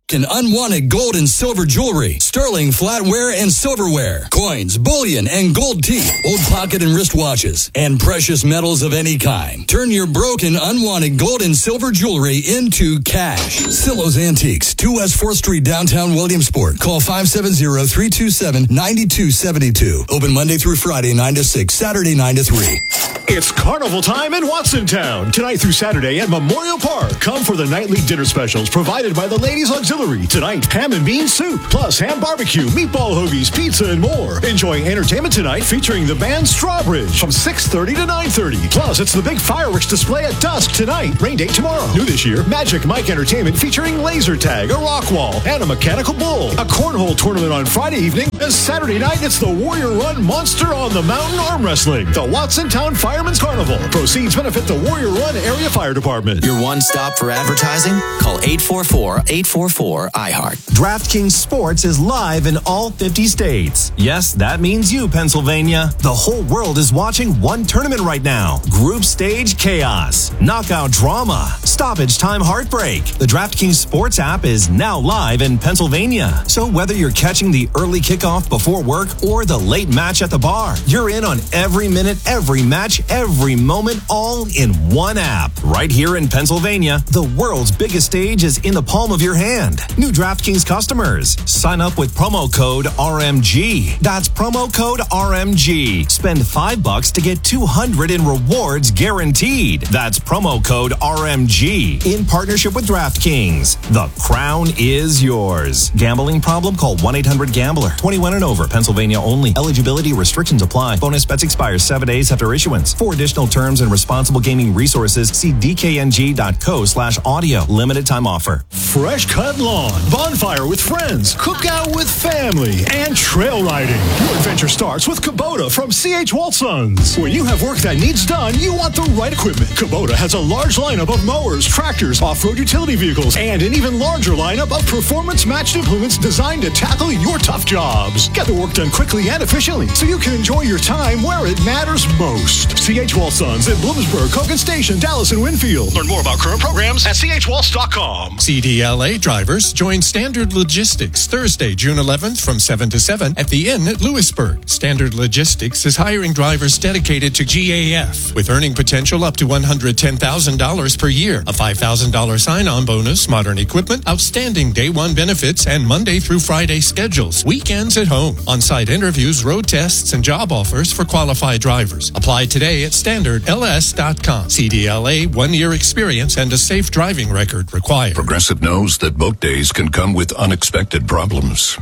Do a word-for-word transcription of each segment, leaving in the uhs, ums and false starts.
and unwanted gold and silver jewelry, sterling flatware and silverware, coins, bullion, and gold teeth, old pocket and wristwatches, and precious metals of any kind. Turn your broken, unwanted gold and silver jewelry into cash. Silos Antiques, two West fourth Street, downtown Williamsport. Call five seven zero, three two seven, nine two seven two. Open Monday through Friday, nine to six, Saturday, nine to three. It's carnival time in Watsontown. Tonight through Saturday at Memorial Park. Come for the nightly dinner specials provided by the Ladies Auxiliary. Tonight, ham and bean soup, plus ham barbecue, meatball hoagies, pizza, and more. Enjoy entertainment tonight featuring the band Strawbridge from six thirty to nine thirty. Plus, it's the big fireworks display at dusk tonight. Rain date tomorrow. New this year, Magic Mike Entertainment featuring laser tag, a rock wall, and a mechanical bull. A cornhole tournament on Friday evening. And Saturday night, it's the Warrior Run Monster on the Mountain Arm Wrestling. The Watsontown Fireman's Carnival. Proceeds benefit the Warrior Run Area Fire Department. Your one stop for advertising? Call eight four four, eight four four, I heart. DraftKings Sports is live in all fifty states. Yes, that means you, Pennsylvania. The whole world is watching one tournament right now. Group stage chaos, knockout drama, stoppage time heartbreak. The DraftKings Sports app is now live in Pennsylvania. So whether you're catching the early kickoff before work or the late match at the bar, you're in on every minute, every match, every moment, all in one app. Right here in Pennsylvania, the world's biggest stage is in the palm of your hand. New DraftKings customers, sign up with promo code R M G. That's promo code R M G. Spend five bucks to get two hundred in rewards guaranteed. That's promo code R M G. In partnership with DraftKings, the crown is yours. Gambling problem? Call one eight hundred gambler. twenty-one and over. Pennsylvania only. Eligibility restrictions apply. Bonus bets expire seven days after issuance. For additional terms and responsible gaming resources, see d k n g dot co slash audio. Limited time offer. Fresh cut lawn, bonfire with friends, cookout with family, and trail riding. Your adventure starts with Kubota from C H Walsons. When you have work that needs done, you want the right equipment. Kubota has a large lineup of mowers, tractors, off-road utility vehicles, and an even larger lineup of performance-matched implements designed to tackle your tough jobs. Get the work done quickly and efficiently so you can enjoy your time where it matters most. C H Walsons in Bloomsburg, Hogan Station, Dallas, and Winfield. Learn more about current programs at c h waltz dot com. C D L A drivers join Standard Logistics Thursday, June eleventh from seven to seven at the Inn at Lewisburg. Standard Logistics is hiring drivers dedicated to G A F with earning potential up to one hundred ten thousand dollars per year, a five thousand dollars sign-on bonus, modern equipment, outstanding day one benefits, and Monday through Friday schedules, weekends at home, on-site interviews, road tests, and job offers for qualified drivers. Apply today at standard l s dot com. C D L A, one-year experience and a safe driving record required. Progressive knows that boat days can come with unexpected problems.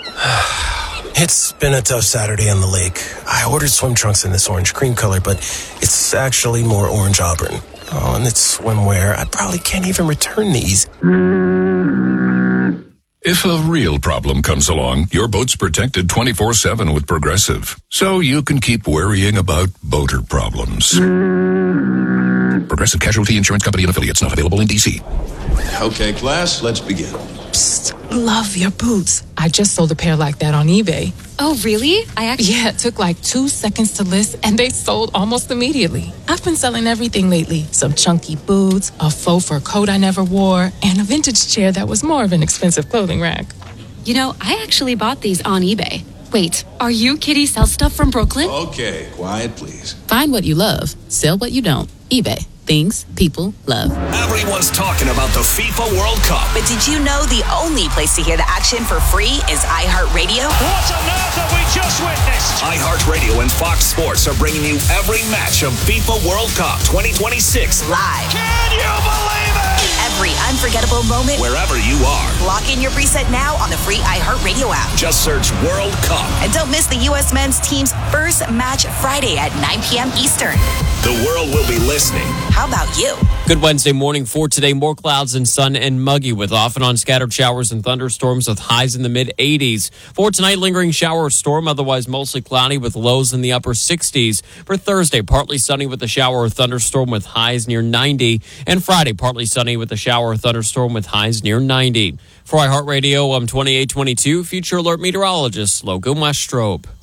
It's been a tough Saturday on the lake. I ordered swim trunks in this orange cream color, but it's actually more orange auburn. Oh, and it's swimwear. I probably can't even return these. If a real problem comes along, your boat's protected twenty-four seven with Progressive, so you can keep worrying about boater problems. Progressive Casualty Insurance Company and Affiliates, not available in D C. Okay, class, let's begin. Psst, love your boots. I just sold a pair like that on eBay. Oh, really? I actually... Yeah, it took like two seconds to list, and they sold almost immediately. I've been selling everything lately. Some chunky boots, a faux fur coat I never wore, and a vintage chair that was more of an expensive clothing rack. You know, I actually bought these on eBay. Wait, are you Kitty Sell Stuff from Brooklyn? Okay, quiet, please. Find what you love. Sell what you don't. eBay. Things people love. Everyone's talking about the FIFA World Cup. But did you know the only place to hear the action for free is iHeartRadio? What on earth have we just witnessed? iHeartRadio and Fox Sports are bringing you every match of FIFA World Cup twenty twenty-six live. Can you believe it? Every unforgettable moment, wherever you are. Lock in your preset now on the free iHeartRadio app. Just search World Cup. And don't miss the U S men's team's first match Friday at nine p.m. Eastern. The world will be listening. How about you? Good Wednesday morning for today. More clouds and sun and muggy with off and on scattered showers and thunderstorms with highs in the mid eighties. For tonight, lingering shower or storm, otherwise mostly cloudy with lows in the upper sixties. For Thursday, partly sunny with a shower or thunderstorm with highs near ninety. And Friday, partly sunny with a shower or thunderstorm with highs near ninety. For iHeartRadio, I'm twenty-eight twenty-two Future Alert meteorologist Logan Westrope.